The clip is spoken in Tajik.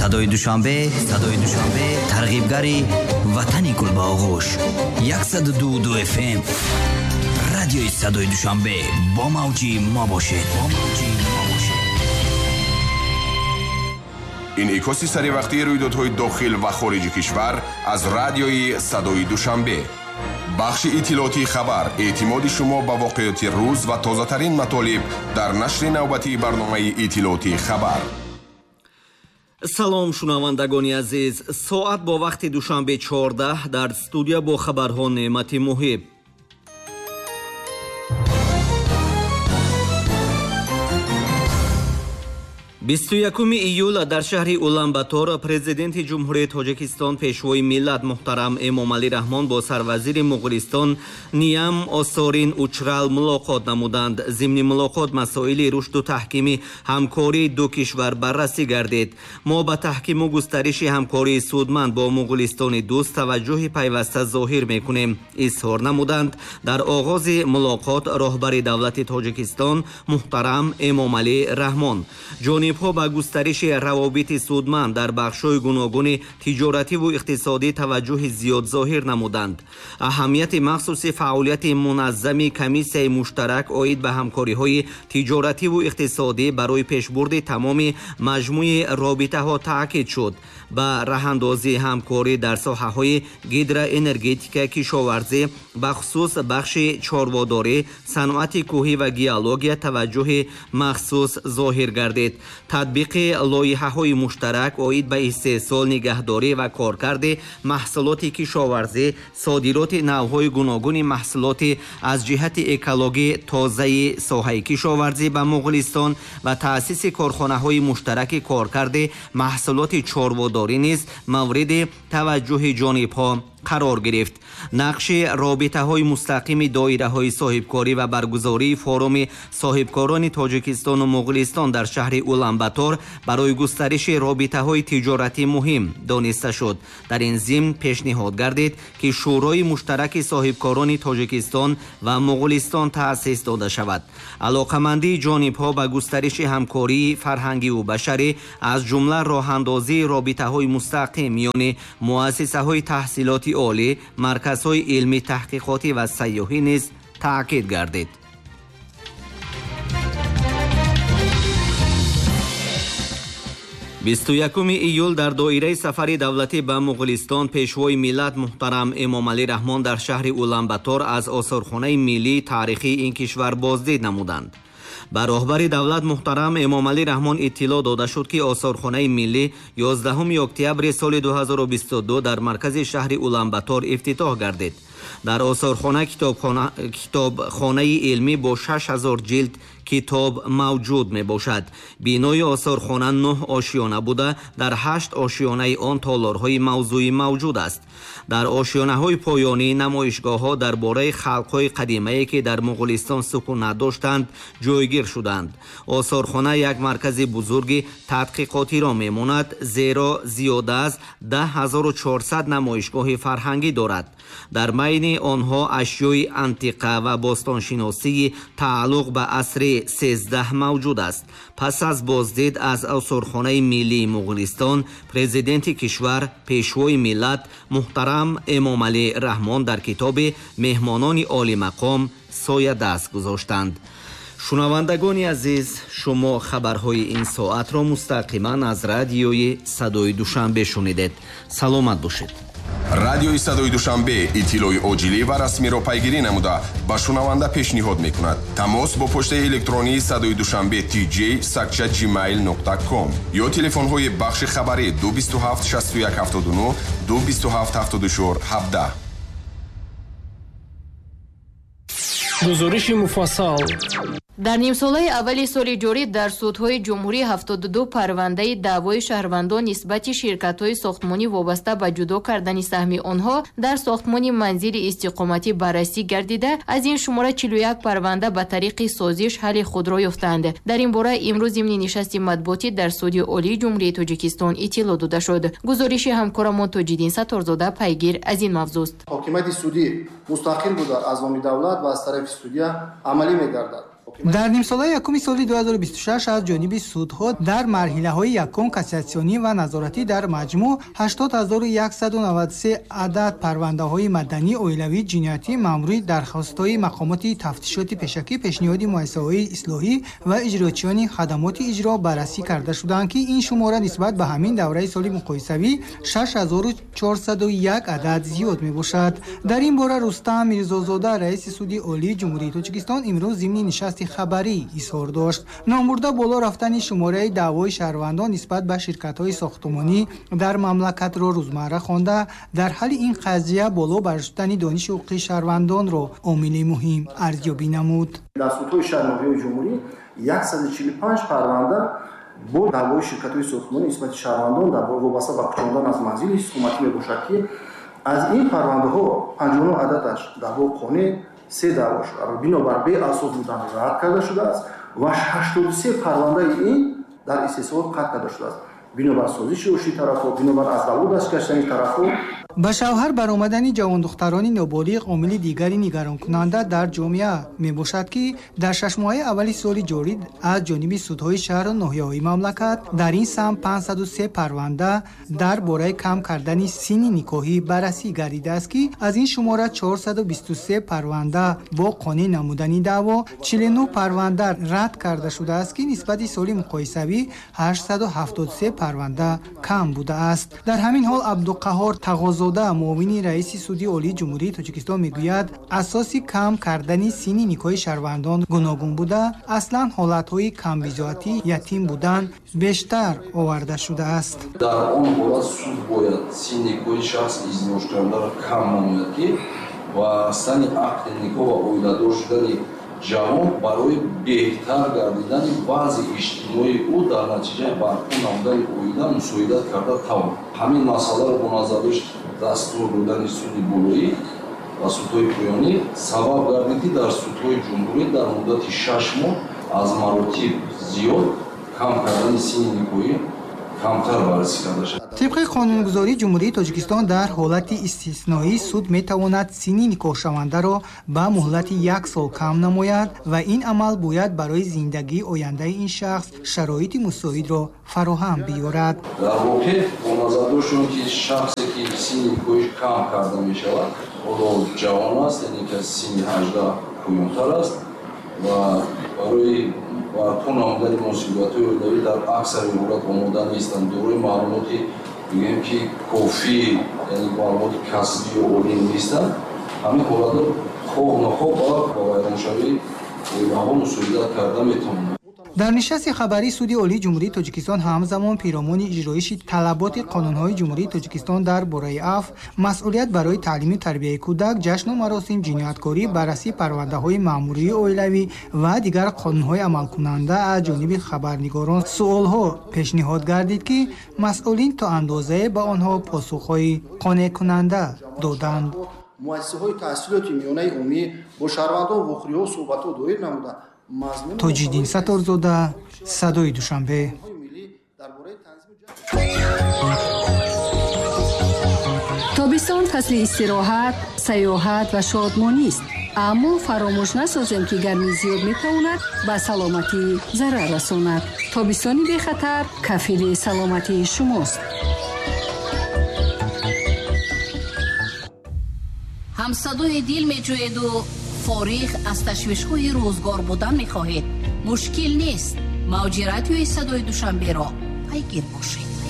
صدای دوشنبه ترغیبگری وطنی گلباغوش 102 FM رادیوی صدای دوشنبه با موجی ما باشید. انعکاس سری وقتی رویدادهای داخل و خارج کشور از رادیوی صدای دوشنبه. بخش اطلاعاتی خبر، اعتماد شما به واقعیت روز و تازه ترین مطالب در نشر نوبتی برنامه اطلاعاتی خبر. салом шунавандагони азиз, соат бо вақти душанбе 14 дар студия бо хабарҳо неъмати муҳиб. 21 июл дар шаҳри Улан-Батор президенти ҷумҳурияти Тоҷикистон пешвои миллат муҳтарам Эмомалӣ Раҳмон бо сарвазири Муғулистон Ниям Осорин Учрал мулоқот намуданд. зимни мулоқот масоили рушду таҳкими ҳамкории ду кишвар баррасӣ гардид. мо ба таҳкиму густариши ҳамкории судманд бо Муғулистони дӯст таваҷҷӯҳи пайваста зоҳир мекунем, изҳор намуданд дар оғози мулоқот роҳбари давлати Тоҷикистон муҳтарам Эмомалӣ Раҳмон. ҷонибҳо ба густариши равобити судманд дар бахшҳои гуногуни тиҷоративу иқтисодӣ таваҷҷӯҳи зиёд зоҳир намуданд. аҳамияти махсуси фаъолияти муназзами комиссияи муштарак оид ба ҳамкориҳои тиҷоративу иқтисодӣ барои пешбурди тамоми маҷмӯи робитаҳо таъкид шуд. ба раҳандозии ҳамкорӣ дар соҳаҳои гидроэнергетика, кишоварзӣ, бахусус бахши чорводорӣ, санъати кӯҳӣ ва геология таваҷҷӯҳи махсус зоҳир гардид. татбиқи лоиҳаҳои муштарак оид ба истеҳсол, нигаҳдорӣ ва коркарди маҳсулоти кишоварзӣ, содироти навъҳои гуногуни маҳсулоти аз ҷиҳати экологӣ тозаи соҳаи кишоварзӣ ба Муғулистон ва таъсиси корхонаҳои муштараки коркарди маҳсулоти чорводорӣ низ мавриди таваҷҷӯҳи ҷонибҳо қарор гирифт. нақши робитаҳои мустақими доираҳои соҳибкорӣ ва баргузории форуми соҳибкорони Тоҷикистону Муғулистон дар шаҳри Улан-Батор барои густариши робитаҳои тиҷоратӣ муҳим дониста шуд. дар ин зимн пешниҳод гардид, ки шӯрои муштараки соҳибкорони Тоҷикистон ва Муғулистон таъсис дода шавад. алоқамандии ҷонибҳо ба густариши ҳамкории фарҳангиву башарӣ аз ҷумла роҳандозии робитаҳои мустақим миёни муассисаҳои таҳсилоти олӣ, марказҳои илмӣ таҳқиқотӣ ва сайёҳӣ низ таъкид гардид. бистуякуми июл дар доираи сафари давлатӣ ба Муғулистон пешвои миллат муҳтарам Эмомалӣ Раҳмон дар шаҳри Улан-Батор аз осорхонаи миллии таърихии ин кишвар боздид намуданд. ба роҳбари давлат муҳтарам Эмомалӣ Раҳмон иттилоъ дода шуд, ки осорхонаи миллӣ 11 октябри соли 2022 дар маркази шаҳри Улан-Батор ифтитоҳ гардид. дар осорхона китобхонаи илмӣ бо 6000 ҷилд китоб мавҷуд мебошад. бинои осорхона 9 ошиёна буда, дар 8 ошиёнаи он толорҳои мавзӯӣ мавҷуд аст. дар ошиёнаҳои поёнӣ намоишгоҳҳо дар бораи халқҳои қадимае, ки дар Муғулистон сукунат доштанд, ҷойгир шуданд. осорхона як маркази бузурги тадқиқотиро мемонад, зеро зиёда аз 10400 намоишгоҳи фарҳангӣ дорад. дар байни онҳо ашёи антиқа ва бостоншиносии тааллуқ ба асри 13 мавҷуд аст. пас аз боздид аз осорхонаи миллии Муғулистон, президенти кишвар пешвои миллат муҳтарам Эмомалӣ Раҳмон дар китоби меҳмонони олимақом соя даст гузоштанд. шунавандагони азиз, шумо хабарҳои ин соатро мустақиман аз радиои Садои Душанбе шунидед. саломат бошед. радиои Садои Душанбе иттилои оҷилӣ ва расмиро пайгирӣ намуда ба шунаванда пешниҳод мекунад. тамос бо почтаи электронии Садои Душанбе tj@gmail.com ё телефонҳои бахши хабарӣ 227 61 79 227 74 17. гузориши муфассал. дар нимсолаи аввали соли ҷорӣ дар судҳои ҷумҳурӣ 72 парвандаи даъвои шаҳрвандон нисбати ширкатҳои сохтмонӣ вобаста ба ҷудо кардани саҳми онҳо дар сохтмони манзили истиқоматӣ баррасӣ гардида, аз ин шумора 41 парванда ба тариқи созиш ҳалли худро ёфтанд. дар ин бора имрӯз зимни нишасти матбуотӣ дар суди олии ҷумҳурияти Тоҷикистон иттилоъ дода шуд. гузориши ҳамкорамон Тоҷиддин Сатторзода пайгир аз ин мавзӯст. ҳокимияти судӣ мустақил буда аз номи давлат ва аз тарафи судия амалӣ мегардад. дар нимсолаи якуми соли 2026 аз ҷониби судҳо дар марҳилаҳои якум кассатсионӣ ва назоратӣ дар маҷмӯъ 80193 адад парвандаҳои маданӣ, оилавӣ, ҷиноятӣ маъмурӣ, дархостҳои мақомоти тафтишоти пешакӣ, пешниҳоди муассисаҳои ислоҳӣ ва иҷрочиёни хадамоти иҷро баррасӣ карда шуданд, ки ин шумора нисбат ба ҳамин давраи соли муқоисавӣ 6401 адад зиёд мебошад. дар ин бора Рустам Мирзозода, раиси суди олии ҷумҳурии Тоҷикистон, имрӯз зимни нишасти хабарӣ изҳор дошт. номбурда боло рафтани шумораи даъвои шаҳрвандон нисбат ба ширкатҳои сохтмонӣ дар мамлакатро рӯзмарра хонда, дар ҳалли ин қазия боло баршудани дониши ҳуқуқи шаҳрвандонро омили муҳим арзёбӣ намуд. дар судҳои шаҳрноҳияи ҷумҳурӣ 145 парванда бо даъвои ширкатҳои сохтмонӣ нисбати шаҳрвандон дар вобаста ба кӯчондан аз манзили ҳукуматӣ мебошад, ки аз ин парвандаҳо 59 ададаш даъво қонеъ, 3 даъво бинобар беасос будан рад карда шудааст ва 83 парвандаи ин дар истеҳсолот қатъ карда шудааст бинобар созиши оши тарафҳо, бинобар аз давлат даст гаштани тарафҳо. ба шавҳар баромадани ҷавондухтарони ноболиғ омили дигари нигаронкунанда дар ҷомеа мебошад, ки дар 6 моҳаи аввали соли ҷорӣ аз ҷониби судҳои шаҳру ноҳияҳои мамлакат дар ин самт 503 парванда дар бораи кам кардани синни никоҳӣ баррасӣ гардидааст, ки аз ин шумора 423 парванда бо қонеъ намудани даъво, 49 парванда рад карда шудааст, ки нисбати соли муқоисавӣ 873 парванда кам будааст. дар ҳамин ҳол Абдуқаҳҳор Тағозода, муовини раиси суди олии ҷумҳурии Тоҷикистон, мегӯяд асоси кам кардани синни никоҳи шаҳрвандон гуногун буда, аслан ҳолатҳои камбизоатӣ, ятим будан бештар оварда шудааст. дар он ҳолат суд бояд синни никоҳи шахси издивоҷкарандаро кам намояд, ки вобастани ақди никоҳ ва оиладор шудани ҷавон барои беҳтар гардидани вазъи иҷтимоии ӯ дар натиҷаи барпо намудани оила мусоидат карда тавон. ҳамин масъаларо бо назар дошт дастур додани суди болоӣ ва судҳои поёнӣ сабаб гардид, ки дар судҳои ҷумҳурӣ дар муддати 6 моҳ аз маротиб зиёд кам кардани синни никоҳӣ камтар баррасӣ карда шуд. طبق қонунгузории ҷумҳурии Тоҷикистон дар ҳолати истисноӣ суд метавонад синни никоҳшавандаро ба муҳлати 1 сол кам намояд ва ин амал бояд барои зиндагии ояндаи ин шахс шароити мусоидро фароҳам биёрад. дар воқеъ бо назар доштон, ки шахсе ки синни никоҳиш кам карда мешавад, ҳоло ҷавон аст, яъне ки аз синни 18 поёнтар аст ва барои барпо намудани муносибатҳои оилавӣ дар аксари ҳолат омода нестанд, дорои маълумоти бигӯем ки кофӣ, яъне маълумоти касбӣ ё олӣ нестанд. ҳамин ҳолатро хоҳ нахоҳ ба вайроншавии оилаҳо мусоидат карда метавонад. дар нишасти хабарии суди олии ҷумҳурии Тоҷикистон ҳамзамон пиромони иҷроиши талаботи қонунҳои ҷумҳурии Тоҷикистон дар бораи афв, масъулият барои таълиму тарбияи кӯдак, ҷашну маросим, ҷинояткорӣ, баррасии парвандаҳои маъмурии оилавӣ ва дигар қонунҳои амалкунанда аз ҷониби хабарнигорон суолҳо пешниҳод гардид, ки масъулин то андозае ба онҳо посухҳои қонеъкунанда доданд. муассисаҳои таҳсилоти миёнаи умумӣ бо шаҳрвандон вохӯриҳо суҳбатҳо доир намуданд. Тоҷиддин Саторзода, Садои Душанбе. тобистон фасли истироҳат, саёҳат ва шодмонист, аммо фаромӯш насозем, ки гармӣ зиёд метавонад ба саломатӣ зарар расонад. тобистони бехатар кафили саломатии шумост. ҳамсадои дил меҷӯеду фориғ аз ташвишҳои рӯзгор будан мехоҳед. мушкил нест. мавҷи радиои Садои Душанберо пайгир бошед.